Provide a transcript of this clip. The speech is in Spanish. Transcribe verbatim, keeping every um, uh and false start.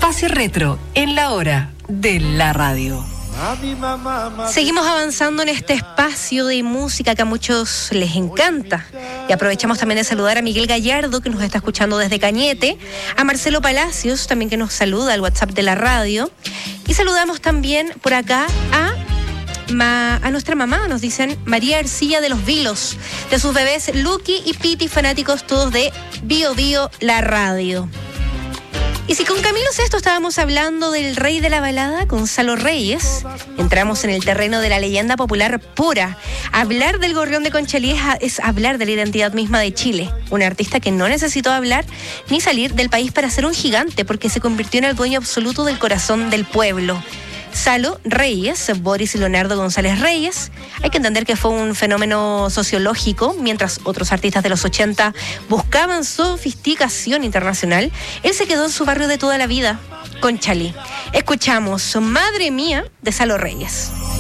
Espacio Retro en la hora de la radio. Seguimos avanzando en este espacio de música que a muchos les encanta. Y aprovechamos también de saludar a Miguel Gallardo, que nos está escuchando desde Cañete, a Marcelo Palacios, también que nos saluda al WhatsApp de la radio. Y saludamos también por acá a, ma, a nuestra mamá, nos dicen María Arcilla de los Vilos, de sus bebés Lucky y Piti, fanáticos todos de Bio Bio, la radio. Y si con Camilo Sesto estábamos hablando del rey de la balada, Gonzalo Reyes, entramos en el terreno de la leyenda popular pura. Hablar del Gorrión de Conchalí es, es hablar de la identidad misma de Chile. Un artista que no necesitó hablar ni salir del país para ser un gigante, porque se convirtió en el dueño absoluto del corazón del pueblo. Salo Reyes, Boris Leonardo González Reyes, hay que entender que fue un fenómeno sociológico. Mientras otros artistas de los ochenta buscaban sofisticación internacional, él se quedó en su barrio de toda la vida, Conchalí. Escuchamos Madre Mía de Salo Reyes.